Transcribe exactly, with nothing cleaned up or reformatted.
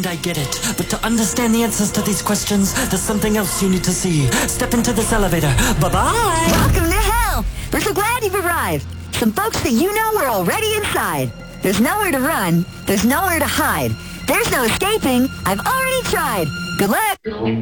mind, I get it. But to understand the answers to these questions, there's something else you need to see. Step into this elevator. Bye-bye! Welcome to hell! We're so glad you've arrived. Some folks that you know are already inside. There's nowhere to run. There's nowhere to hide. There's no escaping. I've already tried. Good luck!